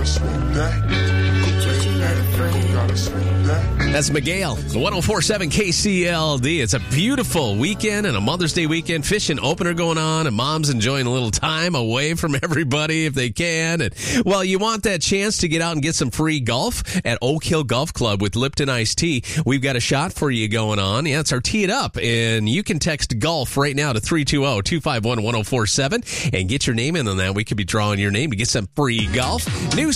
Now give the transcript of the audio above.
That's Miguel, 104.7 KCLD. It's a beautiful weekend and a Mother's Day weekend. Fishing opener going on, and mom's enjoying a little time away from everybody if they can. And, well, you want that chance to get out and get some free golf at Oak Hill Golf Club with Lipton Iced Tea. We've got a shot for you going on. Yeah, it's our Tee It Up, and you can text golf right now to 320-251-1047 and get your name in on that. We could be drawing your name to get some free golf. New